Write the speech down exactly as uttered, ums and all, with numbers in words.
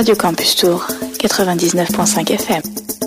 Radio Campus Tour, quatre-vingt-dix-neuf virgule cinq F M.